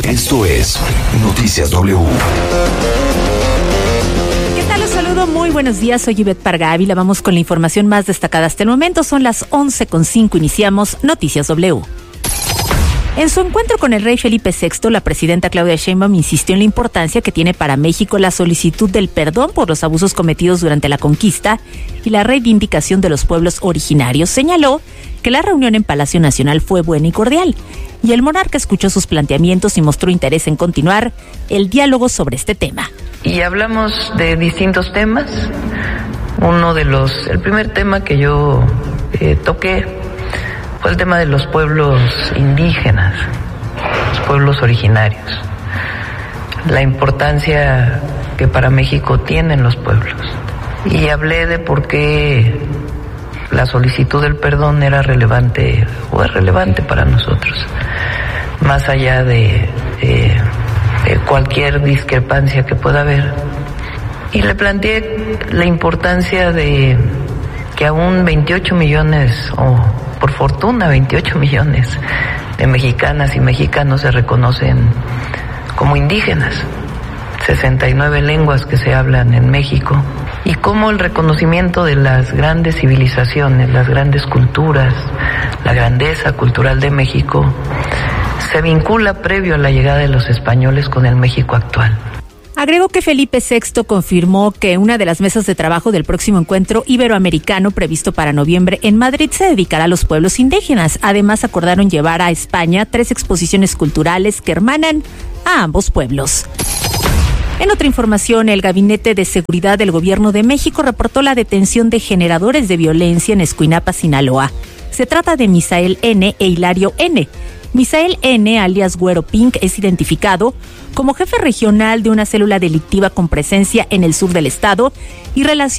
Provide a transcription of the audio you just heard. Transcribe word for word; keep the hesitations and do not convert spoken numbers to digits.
Esto es Noticias W. ¿Qué tal? Los saludo, muy buenos días, soy Ivette Parga Ávila. Vamos con la información más destacada hasta el momento. Son las once con cinco, iniciamos Noticias W. En su encuentro con el rey Felipe sexto, la presidenta Claudia Sheinbaum insistió en la importancia que tiene para México la solicitud del perdón por los abusos cometidos durante la conquista y la reivindicación de los pueblos originarios. Señaló que la reunión en Palacio Nacional fue buena y cordial, y el monarca escuchó sus planteamientos y mostró interés en continuar el diálogo sobre este tema. Y hablamos de distintos temas. Uno de los, el primer tema que yo eh, toqué fue el tema de los pueblos indígenas, los pueblos originarios, la importancia que para México tienen los pueblos. Y hablé de por qué la solicitud del perdón era relevante o es relevante para nosotros, más allá de, de, de cualquier discrepancia que pueda haber. Y le planteé la importancia de que aún veintiocho millones, o por fortuna veintiocho millones de mexicanas y mexicanos se reconocen como indígenas, sesenta y nueve lenguas que se hablan en México, y cómo el reconocimiento de las grandes civilizaciones, las grandes culturas, la grandeza cultural de México se vincula previo a la llegada de los españoles con el México actual. Agregó que Felipe sexto confirmó que una de las mesas de trabajo del próximo encuentro iberoamericano previsto para noviembre en Madrid se dedicará a los pueblos indígenas. Además, acordaron llevar a España tres exposiciones culturales que hermanan a ambos pueblos. En otra información, el Gabinete de Seguridad del Gobierno de México reportó la detención de generadores de violencia en Escuinapa, Sinaloa. Se trata de Misael N. e Hilario N. Misael N., alias Güero Pink, es identificado como jefe regional de una célula delictiva con presencia en el sur del estado y relación